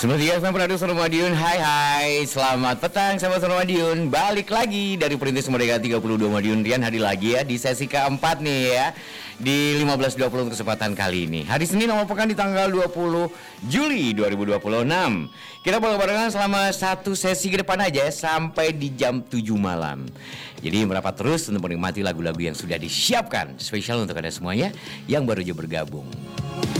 93 FM Radio Suara Madiun. Hai, selamat petang sahabat Suara Madiun. Balik lagi dari Perintis Merdeka 32 Madiun. Rian hadir lagi ya di sesi keempat nih ya, di 15.20 untuk kesempatan kali ini. Hari Senin awal pekan di tanggal 20 Juli 2026. Kita barengan selama satu sesi ke depan aja sampai di jam 7 malam. Jadi merapat terus untuk menikmati lagu-lagu yang sudah disiapkan spesial untuk Anda semuanya yang baru aja bergabung.